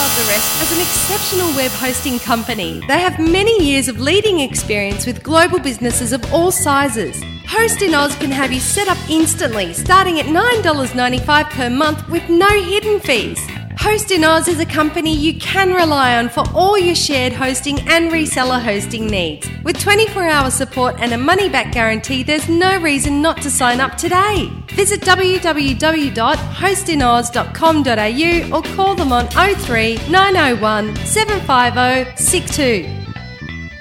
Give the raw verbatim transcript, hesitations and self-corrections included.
above the rest as an exceptional web hosting company. They have many years of leading experience with global businesses of all sizes. Host in Oz can have you set up instantly, starting at nine dollars ninety-five per month with no hidden fees. Host in Oz is a company you can rely on for all your shared hosting and reseller hosting needs. With twenty-four hour support and a money-back guarantee, there's no reason not to sign up today. Visit w w w dot host in oz dot com dot a u or call them on oh three nine oh one seven five oh six two.